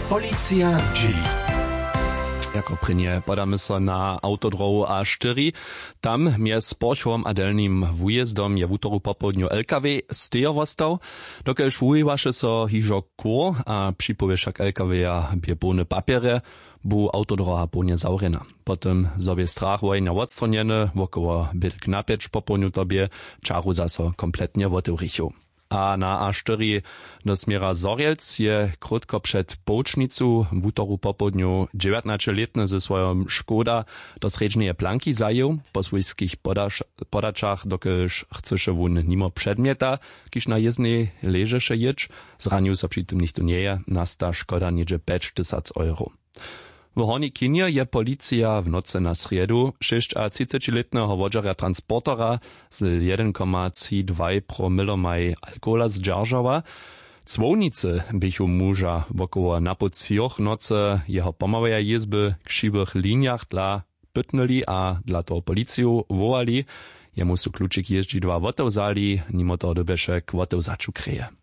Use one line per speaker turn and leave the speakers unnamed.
Policja z G.
Jako prynie podamy so na autodrohu A4. Tam mjez Porchom a Delnim wujezdom je w utoru popodniu LKW stejowostaw. Dokelž wujewaše so hižo kur a připowie však LKW-ja biebone papiery, bu autodroha płnie zaurena. Potem sobie strach wojna odstronieny, wokoło biedek napiecz popodniu tobie, czaru zaso kompletnie wotewrichu. A na A4 do smiera Zorielc je krótko przed Połcznicu w utoru popodniu 19-letny ze swoją Škoda do sredźnej planki zajął po swojskich podaczach, dokelž chceše wun nimo przedmieta, kiż na jezdnej leżeše jedź, zranił so przy tym nichto nie je, nasta szkoda niedzie 5000 euro. W Hornikinie je policja w nocy na sriedu 36-letnego wodżera transportera z 1,32 promilomaj alkohola zdźeržała. Cwownicy bychu muża wokoło napocioch nocy jeho pomaweja jezby k křivých liniach dla pytnuli a dla toho policiju wołali. Jemu su kluczyk jeździ 2 wotewzali, nimo toho dobeše k wotewzaczu kreje.